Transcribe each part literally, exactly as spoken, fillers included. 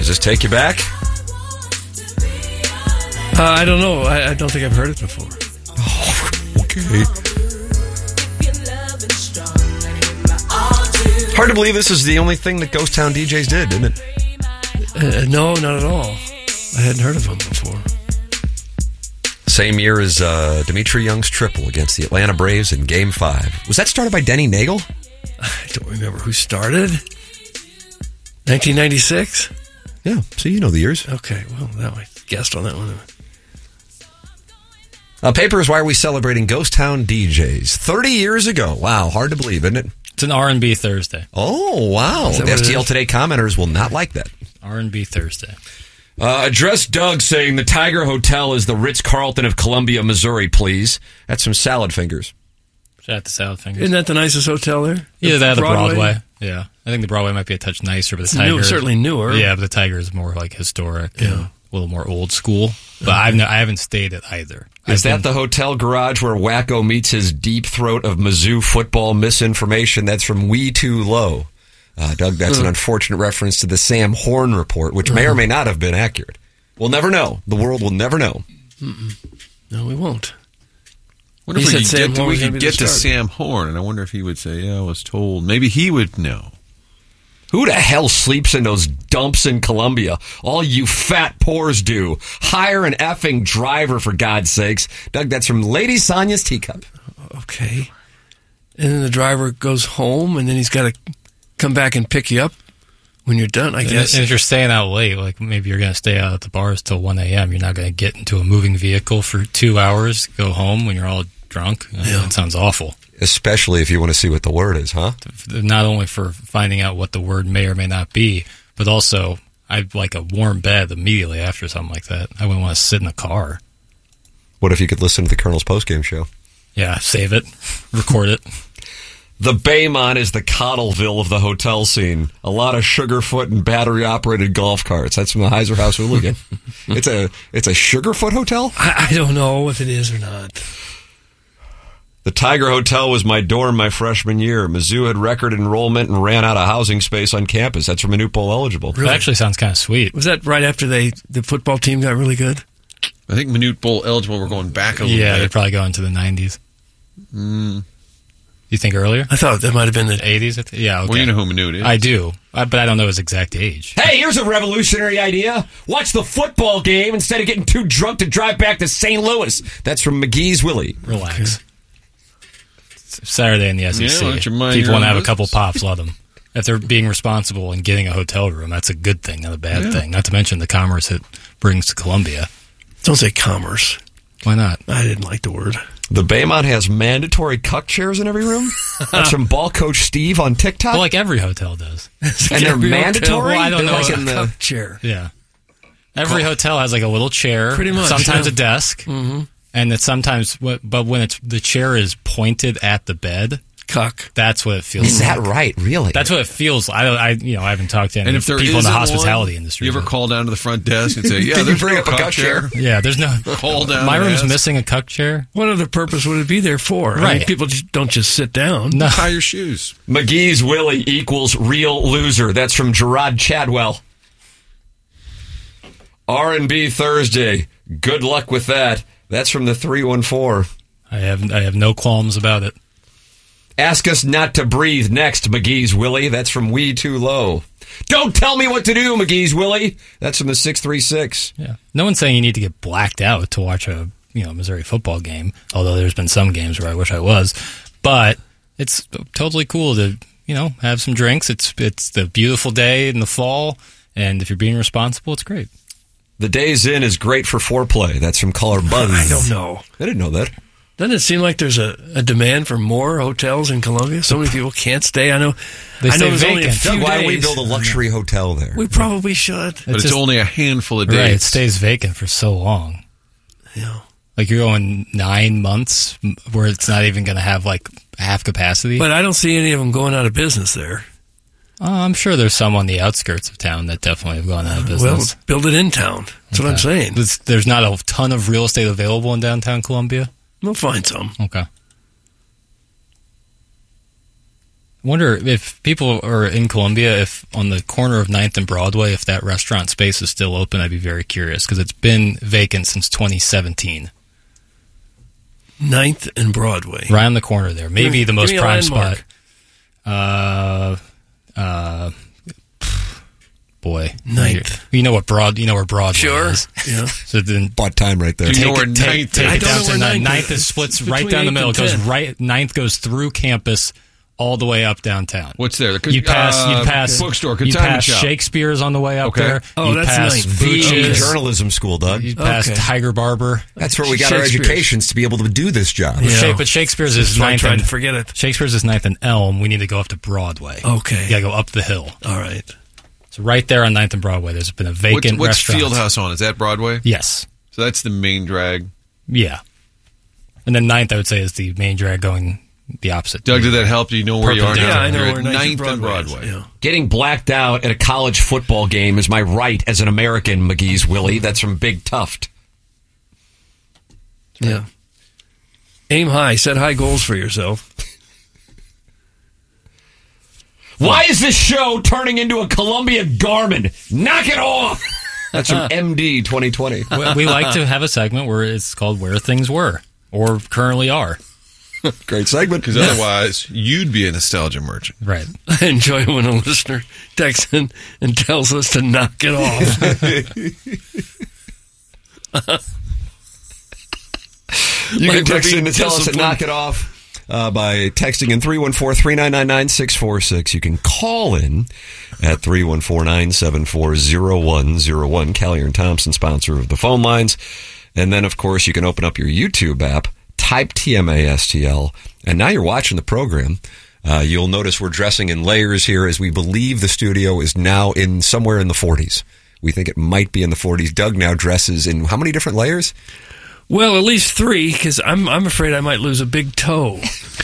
Does this take you back? Uh, I don't know. I, I don't think I've heard it before. Oh, okay. Hard to believe this is the only thing that Ghost Town D Js did, isn't it? Uh, no, not at all. I hadn't heard of them before. Same year as uh, Dimitri Young's triple against the Atlanta Braves in Game five. Was that started by Denny Nagel? I don't remember who started. nineteen ninety-six? Yeah, so you know the years. Okay, well, that I guessed on that one. Uh, paper is why are we celebrating Ghost Town D Js? thirty years ago. Wow, hard to believe, isn't it? It's an R and B Thursday. Oh, wow. The S T L Today commenters will not like that. R and B Thursday. Uh, address Doug saying the Tiger Hotel is the Ritz-Carlton of Columbia, Missouri, please. That's some salad fingers. Shout out to Salad Fingers. Isn't that the nicest hotel there? Yeah, that the Broadway? Broadway. Yeah. I think the Broadway might be a touch nicer, but the It's Tiger new, is- certainly newer. Yeah, but the Tiger is more like historic Yeah. and a little more old school. But I've no, I haven't stayed at either. Is I've that been- the hotel garage where Wacko meets his deep throat of Mizzou football misinformation? That's from We Too Low. Uh, Doug, that's an unfortunate reference to the Sam Horn report, which may or may not have been accurate. We'll never know. The world will never know. Mm-mm. No, we won't. Wonder He if we said could Sam get, to, Horn we was gonna could be get the to starter. Sam Horn, and I wonder if he would say, yeah, I was told. Maybe he would know. Who the hell sleeps in those dumps in Columbia? All you fat pores do. Hire an effing driver, for God's sakes. Doug, that's from Lady Sonia's Teacup. Okay. And then the driver goes home, and then he's got to come back and pick you up when you're done, I And guess. if you're staying out late, like maybe you're going to stay out at the bars till one a.m., you're not going to get into a moving vehicle for two hours, go home when you're all drunk. I mean, Yeah. That sounds awful. Especially if you want to see what the word is, huh? Not only for finding out what the word may or may not be, but also I'd like a warm bed immediately after something like that. I wouldn't want to sit in the car. What if you could listen to the Colonel's postgame show? Yeah, save it, record it. The Baymont is the Cottleville of the hotel scene. A lot of Sugarfoot and battery-operated golf carts. That's from the Heiser House Hooligan. it's a it's a Sugarfoot hotel? I, I don't know if it is or not. The Tiger Hotel was my dorm my freshman year. Mizzou had record enrollment and ran out of housing space on campus. That's from Manute Bowl eligible. That actually sounds kind of sweet. Was that right after they the football team got really good? I think Manute Bowl eligible, we're going back a little Yeah, they're bit. probably going to the nineties. Mm. You think earlier? I thought that might have been the eighties? Yeah, okay. Well, you know who Manute is. I do, uh, but I don't know his exact age. Hey, here's a revolutionary idea. Watch the football game instead of getting too drunk to drive back to Saint Louis. That's from McGee's Willie. Relax. It's Saturday in the S E C. Yeah, why don't you mind People your want to own have a couple business? pops, let them. If they're being responsible and getting a hotel room, that's a good thing, not a bad Yeah. thing. Not to mention the commerce it brings to Columbia. Don't say commerce. Why not? I didn't like the word. The Baymont has mandatory cuck chairs in every room. That's from ball coach Steve on TikTok. Well, like every hotel does. and they're Every hotel- mandatory? Well, I don't They're know. like Like in a the- cup chair. Yeah. Every hotel has like a little chair. Pretty much, Sometimes yeah. a desk. Mm-hmm. And it's sometimes, but when it's the chair is pointed at the bed, Cuck. that's what it feels Is like. that right? Really? That's what it feels. I, I, you know, I haven't talked to any And if there people in isn't the hospitality one, industry. you ever but- call down to the front desk and say, yeah, Did you there's bring no up a cuck cuck chair? Yeah, there's no. Call down My and room's ask. missing a cuck chair. What other purpose would it be there for? I mean, Right. people just don't just sit down. No. Tie your shoes. McGee's Willie equals real loser. That's from Gerard Chadwell. R and B Thursday. Good luck with that. That's from the three one four. I have I have no qualms about it. Ask us not to breathe next, McGee's Willie. That's from We Too Low. Don't tell me what to do, McGee's Willie. That's from the six three six. Yeah, no one's saying you need to get blacked out to watch a you know Missouri football game. Although there's been some games where I wish I was, but it's totally cool to you know have some drinks. It's it's the beautiful day in the fall, and if you're being responsible, it's great. The Days Inn is great for foreplay. That's from Color Buzz. I don't know. I didn't know that. Doesn't it seem like there's a, a demand for more hotels in Columbia? So many people can't stay. I know. They I know stay there's only a vacant. few Doug, why don't we days. build a luxury hotel there? We probably should. But it's, just- only a handful of days. Right, it stays vacant for so long. Yeah. Like you're going nine months m- where it's not even going to have like half capacity. But I don't see any of them going out of business there. Uh, I'm sure there's some on the outskirts of town that definitely have gone out of Well, business. build it in town. That's what I'm Okay. saying. There's, there's not a ton of real estate available in downtown Columbia. We'll find some. Okay. I wonder if people are in Columbia, if on the corner of ninth and Broadway, if that restaurant space is still open. I'd be very curious because it's been vacant since twenty seventeen. ninth and Broadway. Right on the corner there. Maybe Give the me- most give me a prime landmark. spot. Uh, uh, boy. Ninth. You know what Broad, you know where Broadway Sure. is. Yeah. So then Bought time right there. Do you know take where it, take, ninth take is? I it don't down know to where ninth. ninth Ninth is. is splits It's right between down the eighth middle. It and goes tenth. right. Ninth goes through campus all the way up downtown. What's there? The, You pass. uh, you pass. bookstore. You Consignment pass shop. Shakespeare's on the way up Okay. there. Oh, you that's pass nice. The Booches. journalism school, Doug. You pass Okay. Tiger Barber. That's where we got our Shakespeare's. educations to be able to do this job. Yeah. Sha- but Shakespeare's is That's why I ninth. tried And, to forget it. Shakespeare's is ninth and Elm. We need to go up to Broadway. Okay. You got to go up the hill. All right. So right there on ninth and Broadway, there's been a What's, vacant what's restaurant. Fieldhouse on? Is that Broadway? Yes. So that's the main drag. Yeah. And then ninth, I would say, is the main drag going the opposite. Doug, did that help? Do you know where you are now? Yeah, I know You're where at ninth ninth and Broadway is. Broadway. Yeah. Getting blacked out at a college football game is my right as an American, McGee's Willie. That's from Big Tuft. Yeah. Aim high. Set high goals for yourself. Why is this show turning into a Columbia Garmin? Knock it off! That's from M D twenty twenty. we, we like to have a segment where it's called Where Things Were or Currently Are. Great segment. Because otherwise, you'd be a nostalgia merchant. Right. I enjoy when a listener texts in and tells us to knock it off. You Like can text we're in to being tell us to disciplined. knock it off uh, by texting in three one four, three nine nine, nine six four six. You can call in at three one four, nine seven four, zero one zero one. Callier and Thompson, sponsor of the phone lines. And then, of course, you can open up your YouTube app, type T M A S T L, and now you're watching the program. Uh, you'll notice we're dressing in layers here as we believe the studio is now in somewhere in the forties. We think it might be in the forties. Doug now dresses in how many different layers? Well, at least three, because I'm I'm afraid I might lose a big toe.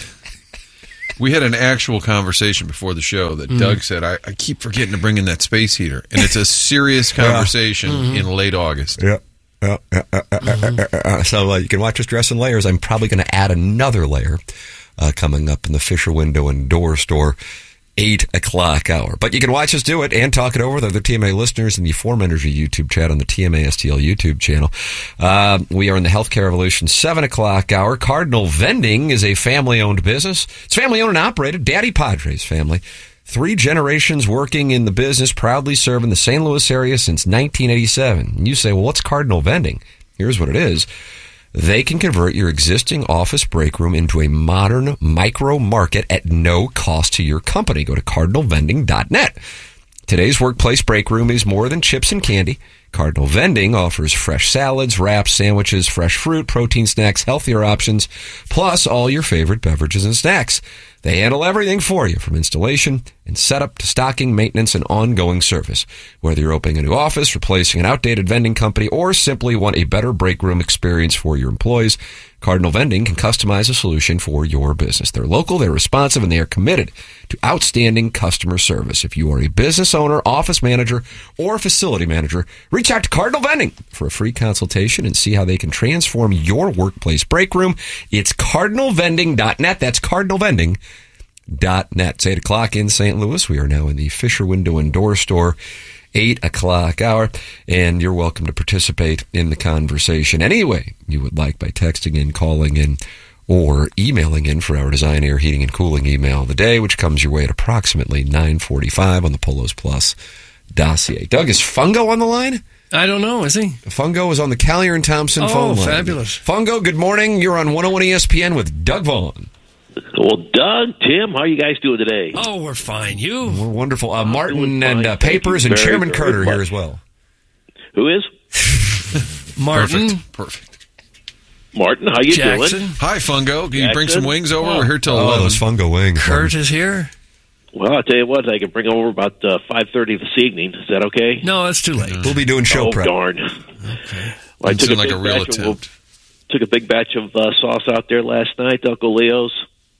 We had an actual conversation before the show that Doug said, I, I keep forgetting to bring in that space heater. And it's a serious conversation in late August. Yeah. Uh, uh, uh, uh, uh, uh, uh, so uh, you can watch us dress in layers. I'm probably going to add another layer uh, coming up in the Fisher Window and Door Store eight o'clock hour. But you can watch us do it and talk it over with other T M A listeners in the Form Energy YouTube chat on the T M A S T L YouTube channel. Uh, we are in the Healthcare Revolution seven o'clock hour. Cardinal Vending is a family-owned business. It's family-owned and operated. Daddy Padres family. Three generations working in the business, proudly serving the Saint Louis area since nineteen eighty-seven. And you say, well, what's Cardinal Vending? Here's what it is. They can convert your existing office break room into a modern micro market at no cost to your company. Go to cardinal vending dot net. Today's workplace break room is more than chips and candy. Cardinal Vending offers fresh salads, wraps, sandwiches, fresh fruit, protein snacks, healthier options, plus all your favorite beverages and snacks. They handle everything for you, from installation and setup to stocking, maintenance, and ongoing service. Whether you're opening a new office, replacing an outdated vending company, or simply want a better break room experience for your employees, Cardinal Vending can customize a solution for your business. They're local, they're responsive, and they are committed to outstanding customer service. If you are a business owner, office manager, or facility manager, reach out to Cardinal Vending for a free consultation and see how they can transform your workplace break room. It's cardinal vending dot net. That's cardinal vending dot net. It's eight o'clock in Saint Louis. We are now in the Fisher Window and Door Store, eight o'clock hour, and you're welcome to participate in the conversation any way you would like by texting in, calling in, or emailing in for our Design, Air, Heating, and Cooling email of the day, which comes your way at approximately nine forty-five on the Polos Plus dossier. Doug, is Fungo on the line? I don't know, is he? Fungo is on the Callier and Thompson Oh, phone line. fabulous. Fungo, good morning. You're on one oh one E S P N with Doug Vaughn. Well, Doug, Tim, how are you guys doing today? Oh, we're fine. You? We're wonderful. Uh, doing Martin fine. and uh, Thank Papers you and very, Chairman very Carter much. here as well. Who is? Martin? Perfect. Perfect. Martin, how you Jackson? doing? Hi, Fungo. Can you bring Jackson? some wings over? Oh. We're here till Oh, eleven. those Fungo wings. Kurt is here? Well, I'll tell you what, I can bring over about uh, five thirty this evening. Is that okay? No, that's too late. We'll be doing show oh, prep. darn. Okay. Well, I Doesn't took a sound like big a real batch of- attempt. took a big batch of uh, sauce out there last night, Uncle Leo's.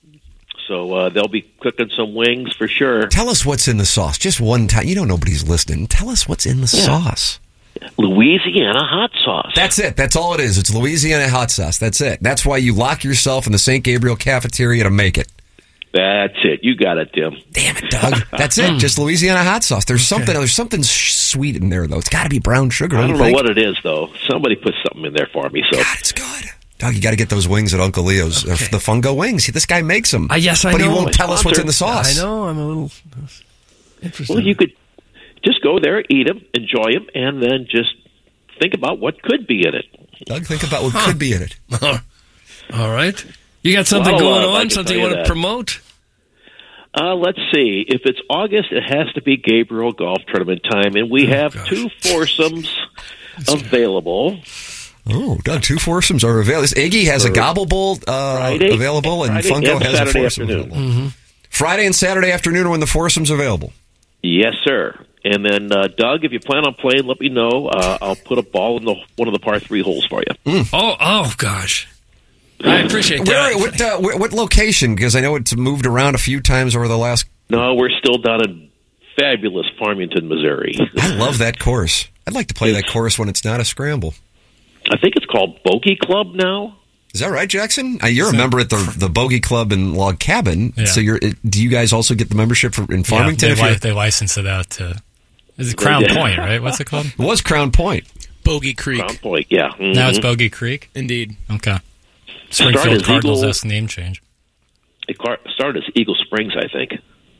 So uh, they'll be cooking some wings for sure. Tell us what's in the sauce. Just one time. You know nobody's listening. Tell us what's in the Yeah. sauce. Louisiana hot sauce. That's it. That's all it is. It's Louisiana hot sauce. That's it. That's why you lock yourself in the Saint Gabriel cafeteria to make it. That's it. You got it, Tim. Damn it, Doug. That's it. Just Louisiana hot sauce. There's something. There's something sweet in there, though. It's got to be brown sugar. I don't know think? what it is, though. Somebody put something in there for me. So God, it's good. Doug, you got to get those wings at Uncle Leo's. Okay. The Fungo wings. This guy makes them. Uh, yes, I but know. he won't My tell us what's sponsor. in the sauce. I know. I'm a little interested. well, you could just go there, eat them, enjoy them, and then just think about what could be in it. Doug, think about what could be in it. All right. You got something Well, going uh, I on? can Something you tell you want to that. promote? Uh, let's see. If it's August, it has to be Gabriel Golf Tournament time, and we Oh, have gosh. two foursomes available. Oh, Doug, two foursomes are available. Iggy has a gobble bowl uh, Friday, available, and Friday Fungo and has Saturday a foursome afternoon. available. Friday and Saturday afternoon are when the foursomes available. Yes, sir. And then, uh, Doug, if you plan on playing, let me know. Uh, I'll put a ball in the one of the par three holes for you. Oh, oh gosh. I appreciate Where, that. what, uh, wh- what location? Because I know it's moved around a few times over the last. No, we're still down in fabulous Farmington, Missouri. I love that course. I'd like to play that course when it's not a scramble. I think it's called Bogey Club now. Is that right, Jackson? Uh, you're a member at the the Bogey Club in Log Cabin. Yeah. So you're. it- Do you guys also get the membership for, in Farmington? Yeah, if they, you're- li- they license it out to. Is it Crown Yeah. Point, right? What's it called? it was Crown Point. Bogey Creek. Crown Point, yeah. Mhm. Now it's Bogey Creek. Indeed. Okay. Started Springfield as Cardinals Eagle- esque name change. It car- started as Eagle Springs, I think,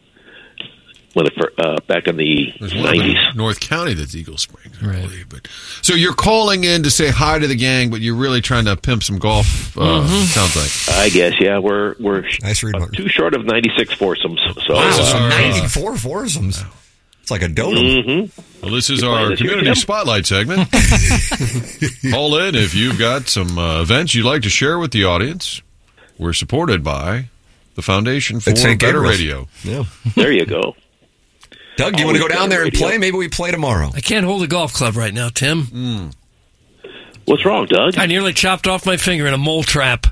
when it, fir- uh, back in the There's one nineties. in North County that's Eagle Springs, I Right. believe. But so you're calling in to say hi to the gang, but you're really trying to pimp some golf. Uh, Sounds like. I guess, yeah. We're we're Nice read, uh, Martin. too short of ninety-six foursomes. So, Wow, This is uh, our, uh, ninety-four foursomes. It's like a dotem. mhm. Well, this is You our playing this year, community Tim? spotlight segment. Call in if you've got some uh, events you'd like to share with the audience. We're supported by the Foundation for At Saint Better Gabriel's. Radio. Yeah. There you go. Doug, do you want to go Always down there and radio. play? Maybe we play tomorrow. I can't hold a golf club right now, Tim. What's wrong, Doug? I nearly chopped off my finger in a mole trap.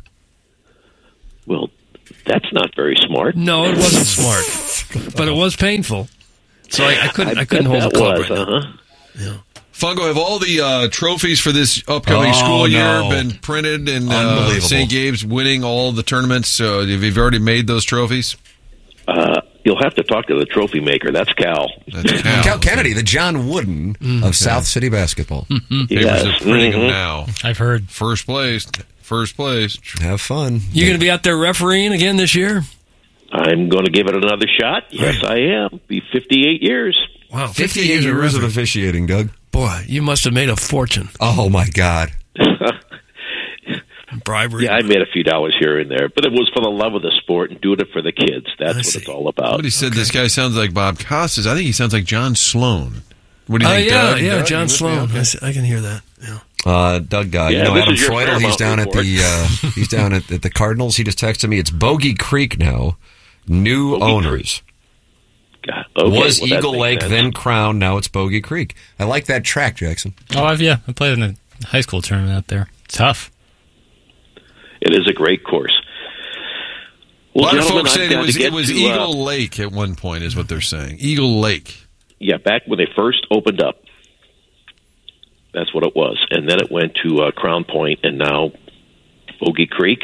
Well, that's not very smart. No, it wasn't smart, but it was painful. So I, I couldn't. I, couldn't bet hold a that club was, right now. uh-huh. Fungo, have all the uh, trophies for this upcoming Oh, school year no. been printed and uh, Unbelievable. Saint Gabe's winning all the tournaments? Uh, have you already made those trophies? Uh, you'll have to talk to the trophy maker. That's Cal. That's Cal. Cal Kennedy, the John Wooden of South City basketball. Papers Yes. are printing them Mhm. now. I've heard. First place. First place. Have fun. You going to be out there refereeing again this year? I'm going to give it another shot. Yes, I am. Be fifty-eight years. Wow, fifty years of referee. officiating, Doug. Boy, you must have made a fortune. Oh, my God. Bribery. Yeah, I made a few dollars here and there, but it was for the love of the sport and doing it for the kids. That's I what see. it's all about. Somebody said this guy sounds like Bob Costas. I think he sounds like John Sloan. What do you Oh, think, yeah, Doug? yeah, Doug, John you with me? Sloan. Okay. I, s- I can hear that. Yeah. Uh, Doug, uh, Yeah, you know this Adam is your Freudel. He's Paramount down at report. the uh, he's down at, at the Cardinals. He just texted me. It's Bogey Creek now. New Bogey owners. God, okay, Was well, that Eagle makes Lake, sense. then Crown. Now it's Bogey Creek. I like that track, Jackson. Oh, I've yeah. I played in a high school tournament out there. Tough. It is a great course. A Well, lot of gentlemen, folks I've saying it got was, to get it was to, Eagle uh, Lake at one point, is what they're saying. Eagle Lake. Yeah, back when they first opened up. That's what it was. And then it went to uh, Crown Point and now Bogey Creek.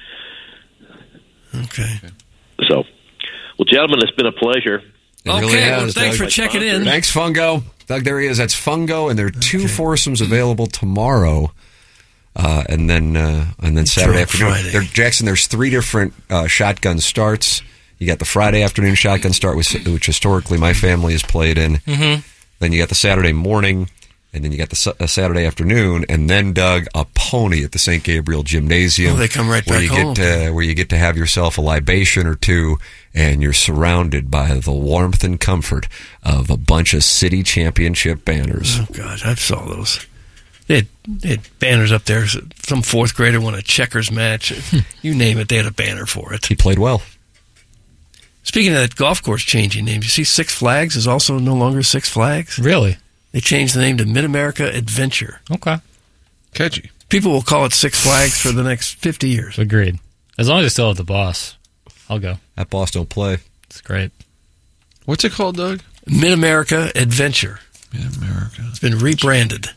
Okay. So, well, gentlemen, it's been a pleasure. It Okay, really well, has, thanks Doug. for checking in. Thanks, Fungo. Doug, there he is. That's Fungo, and there are two foursomes available tomorrow, uh, and then uh, and then Saturday Throw it afternoon. Friday. There, Jackson, there's three different uh, shotgun starts. You got the Friday afternoon shotgun start, which, which historically my family has played in. Mm-hmm. Then you got the Saturday morning, and then you got the Sa- uh, Saturday afternoon, and then Doug, a pony at the Saint Gabriel Gymnasium. Oh, they come right where back you home. Get, uh, where you get to have yourself a libation or two, and you're surrounded by the warmth and comfort of a bunch of city championship banners. Oh, God, I saw those. They had, they had banners up there. Some fourth grader won a checkers match. You name it, they had a banner for it. He played well. Speaking of that golf course changing names, you see Six Flags is also no longer Six Flags. Really? They changed the name to Mid-America Adventure. Okay. Catchy. People will call it Six Flags for the next fifty years. Agreed. As long as I still have the boss, I'll go. That boss don't play. It's great. What's it called, Doug? Mid-America Adventure. Mid-America. It's been rebranded.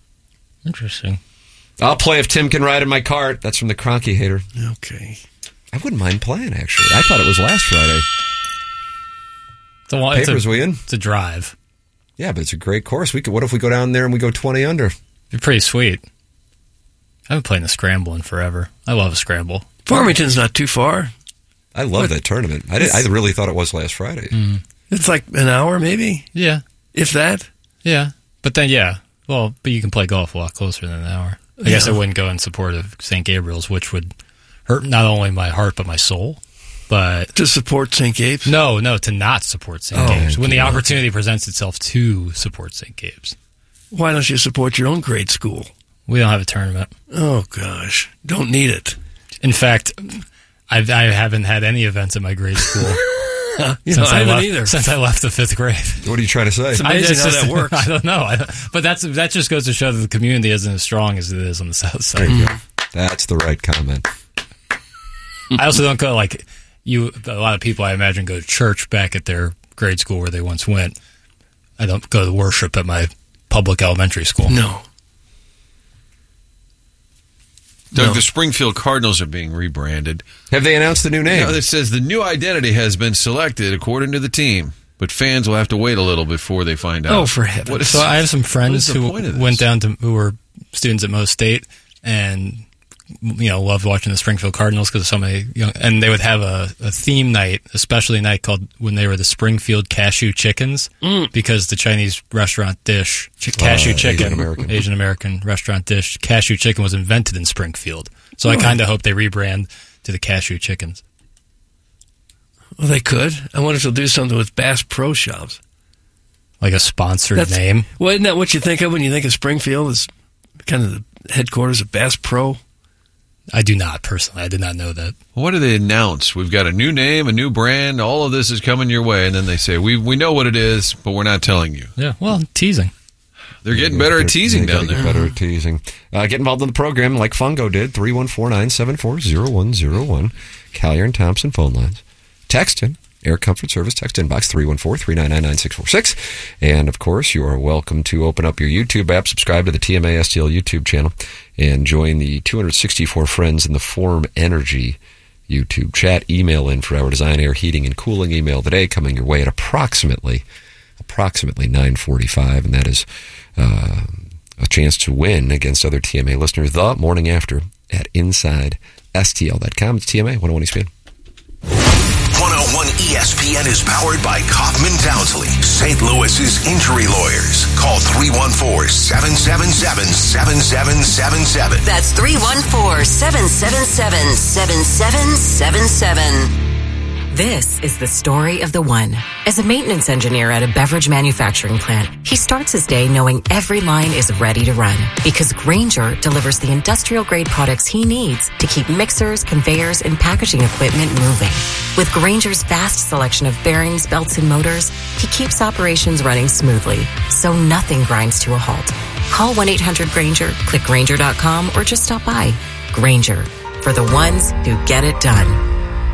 Interesting. I'll play if Tim can ride in my cart. That's from the Cronky Hater. Okay. I wouldn't mind playing, actually. I thought it was last Friday. It's a, it's Papers, a, we in? It's a drive. Yeah, but it's a great course. We could. What if we go down there and we go twenty under? It'd be pretty sweet. I haven't played the scramble in forever. I love a scramble. Farmington's not too far. I love What? that tournament. I did, I really thought it was last Friday. Mm. It's like an hour, maybe, Yeah, if that. yeah. But then, yeah. Well, but you can play golf a lot closer than an hour. I guess I wouldn't go in support of Saint Gabriel's, which would hurt not only my heart but my soul. But To support Saint Gabe's? no, no, to not support Saint Oh, Gabe's when the okay. opportunity presents itself to support Saint Gabe's. Why don't you support your own grade school? We don't have a tournament. Oh, gosh. Don't need it. In fact, I've, I haven't had any events at my grade school You know, I haven't left, either. since I left the fifth grade. What are you trying to say? It's amazing how that works. I don't know, I don't, but that's that just goes to show that the community isn't as strong as it is on the south side. There you go. That's the right comment. I also don't go like you. A lot of people, I imagine, go to church back at their grade school where they once went. I don't go to worship at my public elementary school. No. Doug, No. the Springfield Cardinals are being rebranded. Have they announced the new name? Now, it says the new identity has been selected according to the team, but fans will have to wait a little before they find out. Oh, for heaven's What is- So I have some what friends is the who point of this? went down to who were students at Mo State and you know loved watching the Springfield Cardinals because so many young, and they would have a, a theme night, a specialty night called when they were the Springfield Cashew Chickens because the Chinese restaurant dish ch- cashew Uh, chicken, Asian American. Asian American restaurant dish cashew chicken was invented in Springfield. So I kind of hope they rebrand to the Cashew Chickens. Well, they could. I wonder if they'll do something with Bass Pro Shops. Like a sponsored That's- name. Well, isn't that what you think of when you think of Springfield as kind of the headquarters of Bass Pro? I do not personally. I did not know that. What do they announce? We've got a new name, a new brand. All of this is coming your way, and then they say we we know what it is, but we're not telling you. Yeah. Well, teasing. They're getting better at teasing They down gotta there. Get better at teasing. Uh, get involved in the program like Fungo did. three one four, nine seven four, zero one zero one. Collier and Thompson phone lines. Text in. Air Comfort Service. Text inbox three one four, three nine nine, nine six four six. And, of course, you are welcome to open up your YouTube app, subscribe to the T M A S T L YouTube channel, and join the two hundred sixty-four friends in the Form Energy YouTube chat. Email in for our Design Air Heating and Cooling email today, coming your way at approximately approximately nine forty-five, and that is uh, a chance to win against other T M A listeners the morning after at inside S T L dot com. It's T M A one oh one E S P N. one oh one E S P N is powered by Kaufman Townsley, Saint Louis's injury lawyers. Call three one four, seven seven seven, seven seven seven seven. That's three one four, seven seven seven, seven seven seven seven. This is the story of the one. As a maintenance engineer at a beverage manufacturing plant, he starts his day knowing every line is ready to run because Grainger delivers the industrial-grade products he needs to keep mixers, conveyors, and packaging equipment moving. With Grainger's vast selection of bearings, belts, and motors, he keeps operations running smoothly, so nothing grinds to a halt. Call one eight hundred Grainger, click Grainger dot com, or just stop by. Grainger, for the ones who get it done.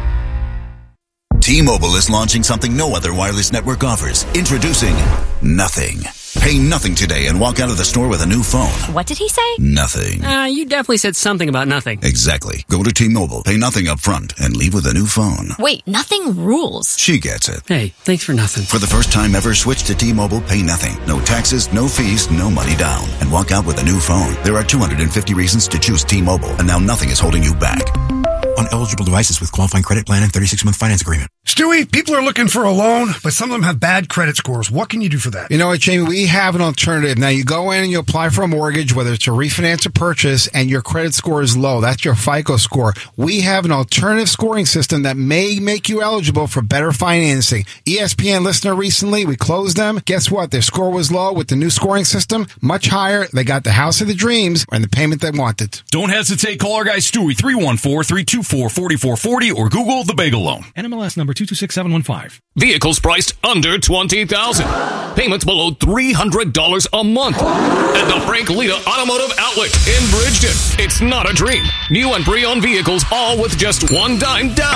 T-Mobile is launching something no other wireless network offers. Introducing Nothing. Pay nothing today and walk out of the store with a new phone. What did he say? Nothing. Uh, you definitely said something about nothing. Exactly. Go to T-Mobile, pay nothing up front, and leave with a new phone. Wait, nothing rules. She gets it. Hey, thanks for nothing. For the first time ever, switch to T-Mobile, pay nothing. No taxes, no fees, no money down. And walk out with a new phone. There are two hundred fifty reasons to choose T-Mobile, and now nothing is holding you back. On eligible devices with qualifying credit plan and thirty-six month finance agreement. Stewie, people are looking for a loan, but some of them have bad credit scores. What can you do for that? You know what, Jamie? We have an alternative. Now, you go in and you apply for a mortgage, whether it's a refinance or purchase, and your credit score is low. That's your FICO score. We have an alternative scoring system that may make you eligible for better financing. E S P N listener recently, we closed them. Guess what? Their score was low with the new scoring system, much higher. They got the house of the dreams and the payment they wanted. Don't hesitate. Call our guy Stewie, three one four, three two four, four four four zero, or Google the Bagel Loan. N M L S number two two six seven one five. Vehicles priced under twenty thousand dollars. Payments below three hundred dollars a month. At the Frank Lita Automotive Outlet in Bridgeton. It's not a dream. New and pre-owned vehicles, all with just one dime down.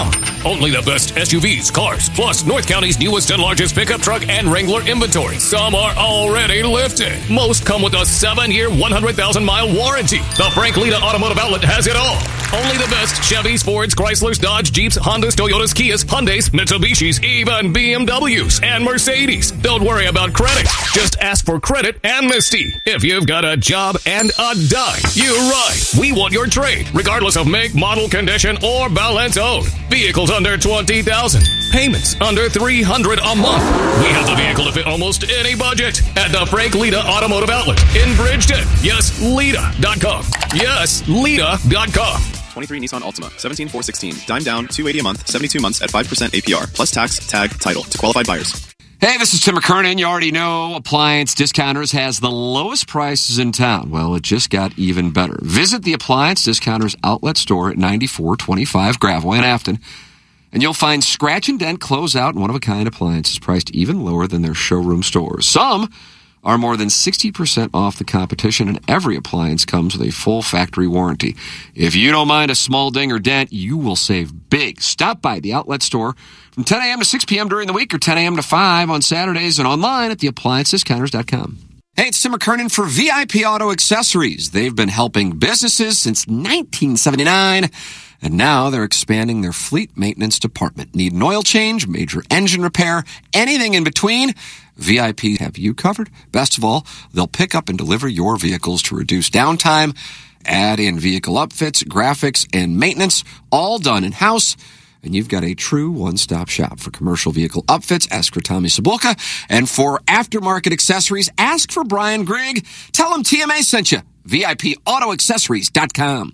Only the best S U Vs, cars, plus North County's newest and largest pickup truck and Wrangler inventory. Some are already lifted. Most come with a seven-year, one hundred thousand mile warranty. The Frank Lita Automotive Outlet has it all. Only the best Chevys, Fords, Chryslers, Dodge, Jeeps, Hondas, Toyotas, Kias, Hyundais, Mitsubishis, even B M Ws and Mercedes. Don't worry about credit. Just ask for credit amnesty. If you've got a job and a dime, you're right. We want your trade, regardless of make, model, condition, or balance owed. Vehicles under twenty thousand dollars. Payments under three hundred dollars a month. We have the vehicle to fit almost any budget at the Frank Lita Automotive Outlet in Bridgeton. Yes, Lita dot com. Yes, Lita dot com. twenty-three Nissan Altima, seventeen four sixteen. Dime down, two hundred eighty a month, seventy-two months at five percent A P R, plus tax, tag, title to qualified buyers. Hey, this is Tim McKernan. You already know Appliance Discounters has the lowest prices in town. Well, it just got even better. Visit the Appliance Discounters outlet store at ninety-four twenty-five Gravois in Afton, and you'll find scratch and dent, closeout, and one-of-a-kind appliances priced even lower than their showroom stores. Some are more than sixty percent off the competition, and every appliance comes with a full factory warranty. If you don't mind a small ding or dent, you will save big. Stop by the outlet store from ten a.m. to six p.m. during the week, or ten a.m. to five on Saturdays, and online at the appliance discounters dot com. Hey, it's Tim McKernan for V I P Auto Accessories. They've been helping businesses since nineteen seventy-nine, and now they're expanding their fleet maintenance department. Need an oil change, major engine repair, anything in between? V I P have you covered. Best of all, they'll pick up and deliver your vehicles to reduce downtime, add in vehicle upfits, graphics, and maintenance, all done in-house. And you've got a true one-stop shop for commercial vehicle upfits. Ask for Tommy Sabulka. And for aftermarket accessories, ask for Brian Grigg. Tell him T M A sent you. V I P auto accessories dot com.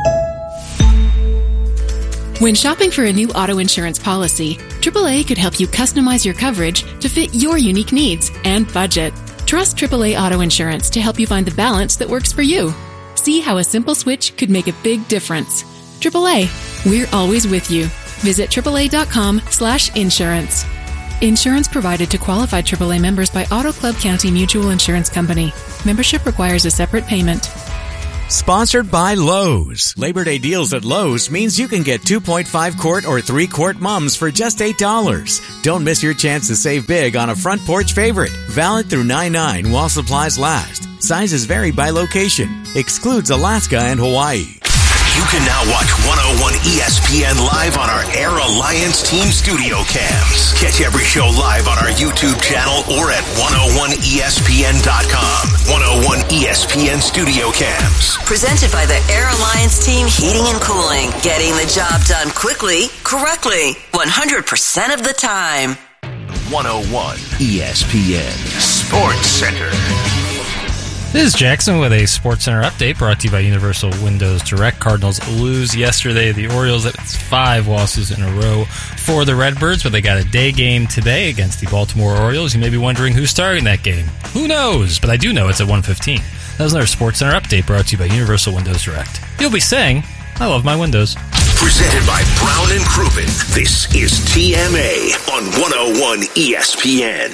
When shopping for a new auto insurance policy, triple A could help you customize your coverage to fit your unique needs and budget. Trust triple A Auto Insurance to help you find the balance that works for you. See how a simple switch could make a big difference. triple A, we're always with you. Visit triple A dot com slash insurance. Insurance provided to qualified triple A members by Auto Club County Mutual Insurance Company. Membership requires a separate payment. Sponsored by Lowe's. Labor Day deals at Lowe's means you can get two point five quart or three quart mums for just eight dollars. Don't miss your chance to save big on a front porch favorite. Valid through nine nine while supplies last. Sizes vary by location. Excludes Alaska and Hawaii. You can now watch one oh one E S P N live on our Air Alliance Team Studio Cams. Catch every show live on our YouTube channel or at one oh one E S P N dot com. one oh one E S P N Studio Cams. Presented by the Air Alliance Team Heating and Cooling. Getting the job done quickly, correctly, one hundred percent of the time. one oh one E S P N Sports Center. This is Jackson with a SportsCenter update brought to you by Universal Windows Direct. Cardinals lose yesterday. The Orioles, it's five losses in a row for the Redbirds, but they got a day game today against the Baltimore Orioles. You may be wondering who's starting that game. Who knows? But I do know it's at one fifteen. That was another SportsCenter update brought to you by Universal Windows Direct. You'll be saying, I love my windows. Presented by Brown and Crouppen. This is T M A on one oh one E S P N.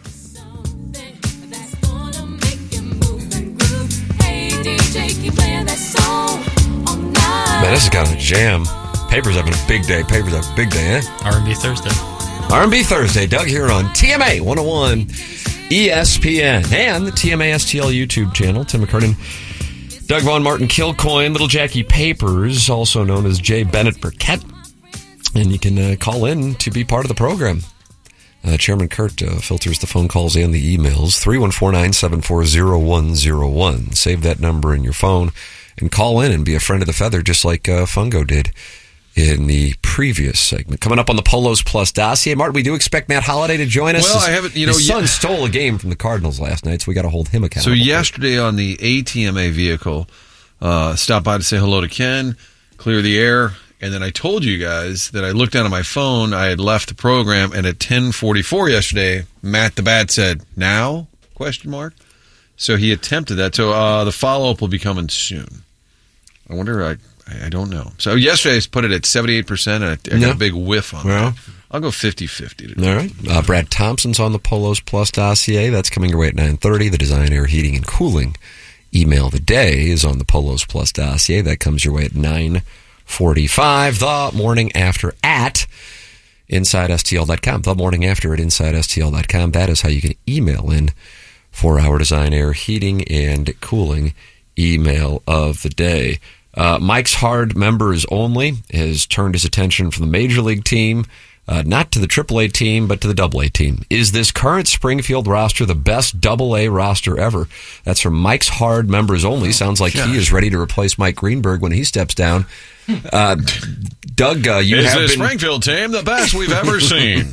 Man, this is kind of a jam. Paper's having a big day. Paper's having a big day, eh? R and B Thursday. R and B Thursday. Doug here on T M A one oh one E S P N and the T M A S T L YouTube channel. Tim McKernan, Doug Von Martin, Kilcoyne, Little Jackie Papers, also known as Jay Bennett Burkett. And you can uh, call in to be part of the program. Uh, Chairman Kurt uh, filters the phone calls and the emails. three one four, nine seven four, zero one zero one. Save that number in your phone and call in and be a friend of the feather, just like uh, Fungo did in the previous segment. Coming up on the Polos Plus dossier, Martin, we do expect Matt Holliday to join us. Well, his, I haven't, you know, his son ye- stole a game from the Cardinals last night, so we got to hold him accountable. So yesterday on the A T M A vehicle, uh, stopped by to say hello to Ken, clear the air, and then I told you guys that I looked down at my phone, I had left the program, and at ten forty-four yesterday, Matt the Bat said, "Now?" Question mark. So he attempted that. So uh, the follow-up will be coming soon. I wonder, I I don't know. So yesterday I put it at seventy-eight percent, and I, I got Yeah. a big whiff on Well. that. I'll go fifty-fifty today. All right. Uh, Brad Thompson's on the Polos Plus dossier. That's coming your way at nine thirty. The Design, Air, Heating, and Cooling email of the day is on the Polos Plus dossier. That comes your way at nine forty-five. The morning after at inside S T L dot com. The morning after at inside S T L dot com. That is how you can email in for our Design Air Heating and Cooling email of the day. Uh, Mike's Hard members only has turned his attention from the Major League team, uh, not to the triple A team, but to the double A team. Is this current Springfield roster the best double A roster ever? That's from Mike's Hard members only. Sounds like Gosh. he is ready to replace Mike Greenberg when he steps down. Uh, Doug, uh, you Is have this been... Springfield team the best we've ever seen?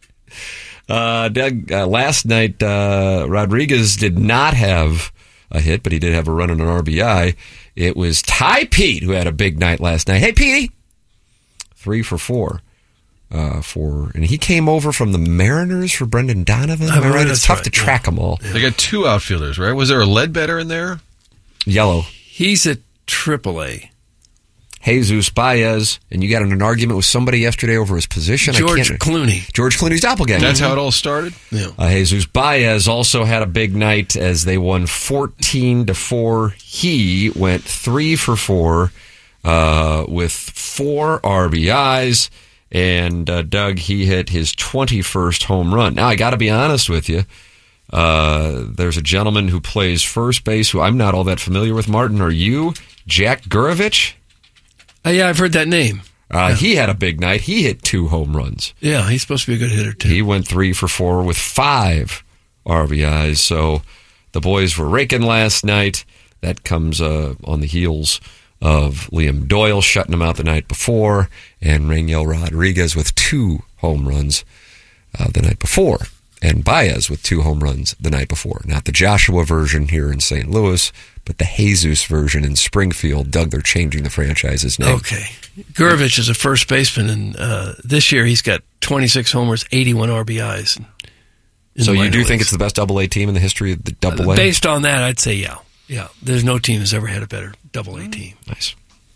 Uh, Doug, uh, last night, uh, Rodriguez did not have a hit, but he did have a run and an R B I. It was Ty Pete who had a big night last night. Hey, Petey! Three for four. Uh, for, and he came over from the Mariners for Brendan Donovan. Am I right? It's tough right, to track them all. They got two outfielders, right? Was there a Ledbetter in there? Yellow. He's at triple A. Jesus Baez, and you got in an argument with somebody yesterday over his position. George I can't, Clooney. George Clooney's doppelganger. That's how it all started? Yeah. Uh, Jesus Baez also had a big night as they won fourteen to four. He went three for four uh, with four R B Is. And uh, Doug, he hit his twenty-first home run. Now, I got to be honest with you. Uh, there's a gentleman who plays first base who I'm not all that familiar with. Martin, are you? Jack Gurovich? Uh, yeah, I've heard that name. Uh, yeah. He had a big night. He hit two home runs. Yeah, he's supposed to be a good hitter, too. He went three for four with five R B Is. So the boys were raking last night. That comes uh, on the heels of Liam Doyle shutting him out the night before, and Rainiel Rodriguez with two home runs uh, the night before, and Baez with two home runs the night before. Not the Joshua version here in Saint Louis, but the Jesus version in Springfield. Doug, they're changing the franchise's name. Okay. Gurovich is a first baseman, and uh, this year he's got twenty-six homers, eighty-one R B Is. So you do think it's the best double A team in the history of the double A? Uh, based on that, I'd say yeah. Yeah, there's no team that's ever had a better double A team. Nice.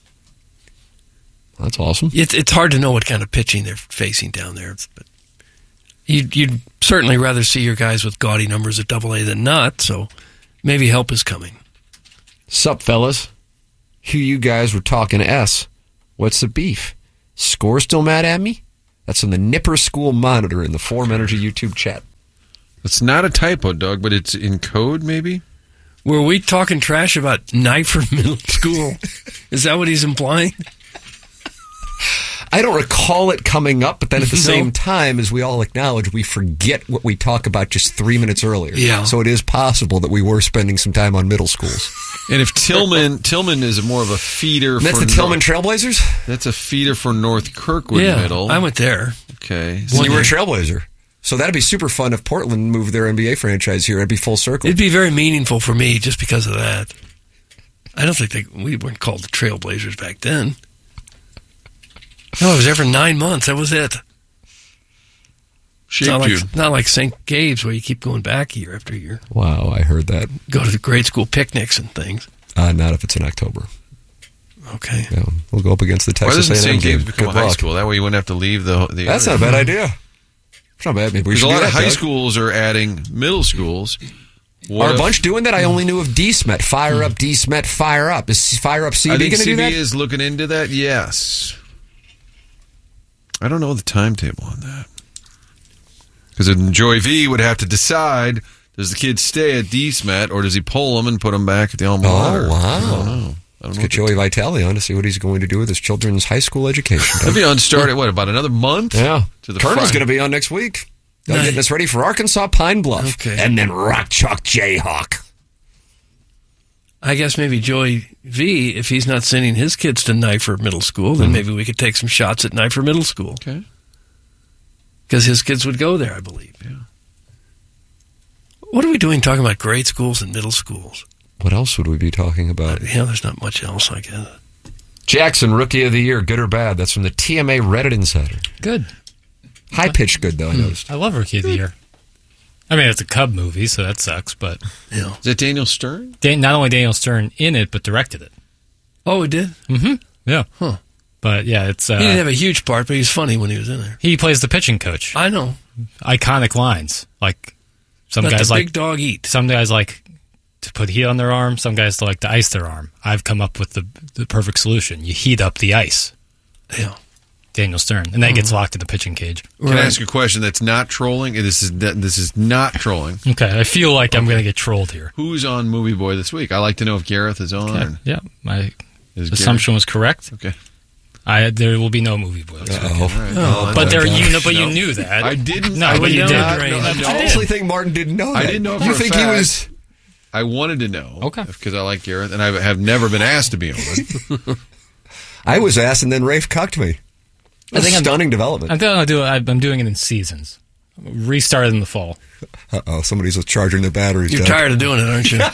That's awesome. It's it's hard to know what kind of pitching they're facing down there, but you'd, you'd certainly rather see your guys with gaudy numbers at double A than not, so maybe help is coming. Sup, fellas? Who you guys were talking S? What's the beef? Score still mad at me? That's on the Nipper School Monitor in the Forum Energy YouTube chat. It's not a typo, Doug, but it's in code, maybe? Were we talking trash about Kniford Middle School? Is that what he's implying? I don't recall it coming up, but then at the No. same time, as we all acknowledge, we forget what we talk about just three minutes earlier. Yeah. So it is possible that we were spending some time on middle schools. And if Tillman Tillman is more of a feeder That's for the Tillman North, Trailblazers? That's a feeder for North Kirkwood yeah, Middle. I went there. Okay. So you were a Trailblazer. So that'd be super fun if Portland moved their N B A franchise here. It'd be full circle. It'd be very meaningful for me just because of that. I don't think they, we weren't called the Trailblazers back then. No, I was there for nine months. That was it. Shaped Not like, you. not like Saint Gabe's where you keep going back year after year. Wow, I heard that. Go to the grade school picnics and things. Uh, not if it's in October. Okay. Yeah, we'll go up against the Why Texas doesn't A and M Saint Gabe's game. become Good a high luck. school? That way you wouldn't have to leave the. the That's area. not a bad idea. It's not bad. Maybe we Because should a do lot that, of high Doug. schools are adding middle schools. What Are a if- bunch doing that? I only knew of D S M E T. Fire up, D S M E T, fire up. Is Fire Up C B I going think to C do B that? is looking into that. Yes. I don't know the timetable on that. Because Joy V would have to decide: does the kid stay at D S M E T or does he pull them and put them back at the alma mater? Oh, wow. I don't know. I Let's don't know get Joey Vitale on to see what he's going to do with his children's high school education. He'll be on start at what, about another month? Yeah. To the Colonel's Friday. going to be on next week. They're Nice. getting us ready for Arkansas Pine Bluff. Okay. And then Rock Chalk Jayhawk. I guess maybe Joey V, if he's not sending his kids to Kniford Middle School, then maybe we could take some shots at Kniford Middle School. Okay. Because his kids would go there, I believe. Yeah. What are we doing talking about grade schools and middle schools? What else would we be talking about? Uh, yeah, there's not much else, I guess. Jackson, Rookie of the Year, good or bad? That's from the T M A Reddit Insider. Good. High pitch good, though, I noticed. I love Rookie of the Year. I mean, it's a Cub movie, so that sucks, but... Yeah. Is that Daniel Stern? Dan- not only Daniel Stern in it, but directed it. Oh, he did? Mm-hmm. Yeah. Huh. But, yeah, it's... Uh, He didn't have a huge part, but he was funny when he was in there. He plays the pitching coach. I know. Iconic lines. Like, some Let guys the like... big dog eat. Some guys like to put heat on their arm. Some guys like to ice their arm. I've come up with the the perfect solution. You heat up the ice. Yeah. Daniel Stern, and then he gets locked in the pitching cage. Can I ask you a question that's not trolling? This is this is not trolling. Okay, I feel like okay. I'm going to get trolled here. Who's on Movie Boy this week? I like to know if Gareth is on. Okay. Yeah, my is assumption Gareth? was correct. Okay, I there will be no Movie Boy this week. Oh. Right. Oh, but there, you know, but no. you knew that. I didn't. No, I but you did. Not, no, no, I, no. I actually think Martin didn't know that. I didn't know. For you a think fact. he was? I wanted to know. Okay, because I like Gareth, and I have never been asked to be on it. I was asked, and then Rafe cucked me. I think stunning I'm, development. I think I'll do. I'm doing it in seasons. Restart in the fall. Uh oh, somebody's charging their batteries. You're Doug. tired of doing it, aren't you?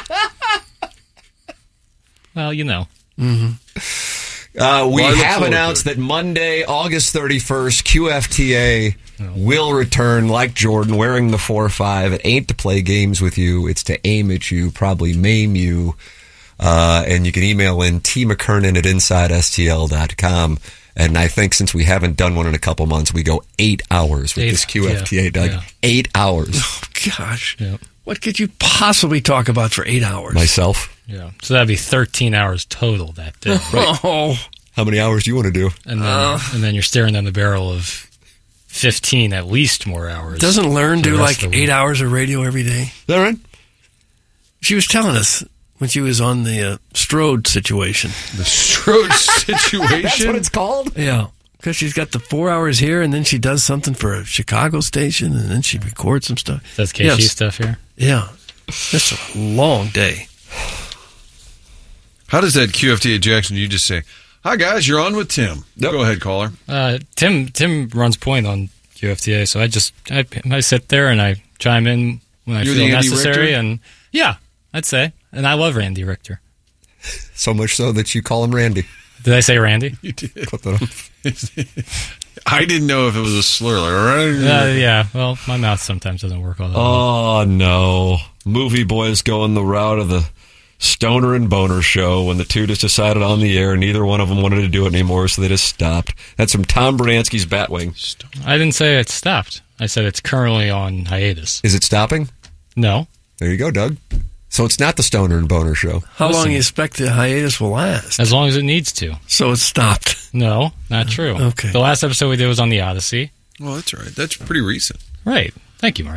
Well, you know. Mm-hmm. Uh, we well, have announced that Monday, August thirty-first, Q F T A oh. will return like Jordan, wearing the four five. It ain't to play games with you. It's to aim at you, probably maim you. Uh, and you can email in T McKernan at inside S T L dot com. And I think since we haven't done one in a couple months, we go eight hours with eight, this Q F T A, yeah, Doug. Yeah. Eight hours. Oh, gosh. Yeah. What could you possibly talk about for eight hours? Myself. Yeah. So that'd be thirteen hours total that day. Right. Oh. How many hours do you want to do? And then, uh, and then you're staring down the barrel of fifteen, at least more hours. Doesn't Learn do like eight hours of radio every day? Is that right? She was telling us when she was on the uh, Strode situation. The Strode situation? That's what it's called? Yeah. Because she's got the four hours here, and then she does something for a Chicago station, and then she records some stuff. That's K C yes. stuff here? Yeah. That's a long day. How does that Q F T A Jackson, you just say, hi, guys, you're on with Tim. Yep. Go ahead, caller. Uh, Tim Tim runs point on Q F T A, so I just I, I sit there and I chime in when I you're feel the Andy necessary. Richter? And yeah, I'd say. And I love Randy Richter. So much so that you call him Randy. Did I say Randy? You did. Put that on. I didn't know if it was a slur. Like, uh, yeah, well, my mouth sometimes doesn't work all that well. Oh, no. Movie Boys going the route of the Stoner and Boner show. When the two just decided on the air, neither one of them wanted to do it anymore, so they just stopped. That's from Tom Bernansky's Batwing. I didn't say it stopped. I said it's currently on hiatus. Is it stopping? No. There you go, Doug. So it's not the Stoner and Boner show. How Listen, long do you expect the hiatus will last? As long as it needs to. So it's stopped? No, not true. Okay. The last episode we did was on the Odyssey. Well, that's all right. That's pretty recent. Right. Thank you, Mark.